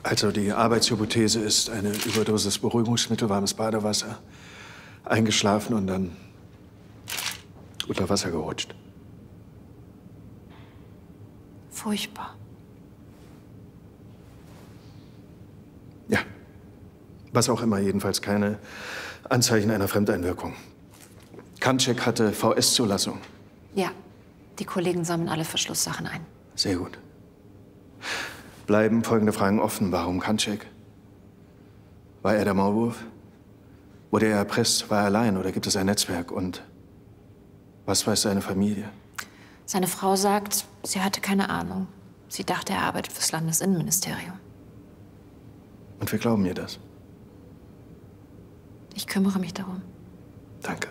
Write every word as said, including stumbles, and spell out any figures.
Also die Arbeitshypothese ist eine Überdosis Beruhigungsmittel, warmes Badewasser, eingeschlafen und dann unter Wasser gerutscht. Furchtbar. Ja. Was auch immer, jedenfalls keine Anzeichen einer Fremdeinwirkung. Kanczek hatte V S-Zulassung. Ja, die Kollegen sammeln alle Verschlusssachen ein. Sehr gut. Bleiben folgende Fragen offen. Warum Kanczek? War er der Maulwurf? Wurde er erpresst? War er allein oder gibt es ein Netzwerk? Und was weiß seine Familie? Seine Frau sagt, sie hatte keine Ahnung. Sie dachte, er arbeitet fürs Landesinnenministerium. Und wir glauben ihr das. Ich kümmere mich darum. Danke.